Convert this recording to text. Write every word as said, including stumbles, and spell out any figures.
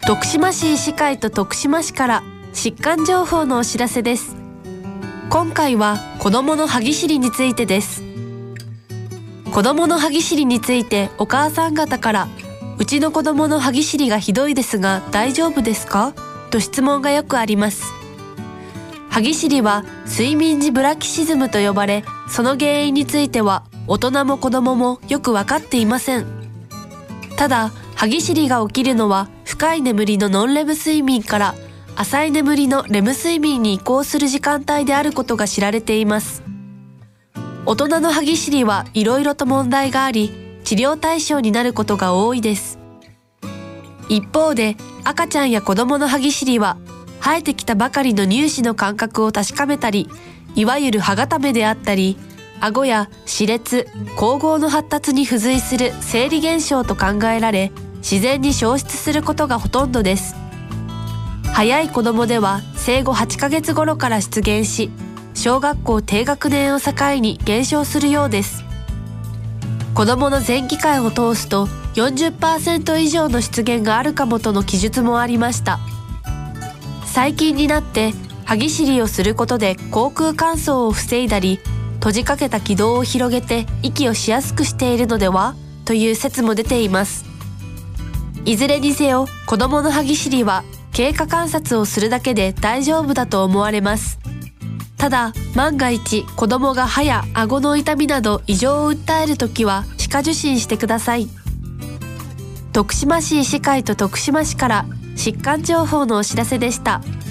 徳島市医師会と徳島市から疾患情報のお知らせです。今回は子どもの歯ぎしりについてです。子どもの歯ぎしりについてお母さん方からうちの子どもの歯ぎしりがひどいですが大丈夫ですかと質問がよくあります。歯ぎしりは睡眠時ブラキシズムと呼ばれ、その原因については大人も子どももよく分かっていません。ただ歯ぎしりが起きるのは深い眠りのノンレム睡眠から浅い眠りのレム睡眠に移行する時間帯であることが知られています。大人の歯ぎしりはいろいろと問題があり、治療対象になることが多いです。一方で赤ちゃんや子供の歯ぎしりは生えてきたばかりの乳歯の感覚を確かめたり、いわゆる歯固めであったり、顎や歯列、咬合の発達に付随する生理現象と考えられ、自然に消失することがほとんどです。早い子供では生後はちかげつ頃から出現し、小学校低学年を境に減少するようです。子供の前期間を通すと よんじゅっパーセント 以上の出現があるかもとの記述もありました。最近になって歯ぎしりをすることで口腔乾燥を防いだり、閉じかけた気道を広げて息をしやすくしているのではという説も出ています。いずれにせよ子供の歯ぎしりは経過観察をするだけで大丈夫だと思われます。ただ万が一子供が歯や顎の痛みなど異常を訴えるときは歯科受診してください。徳島市医師会と徳島市から疾患情報のお知らせでした。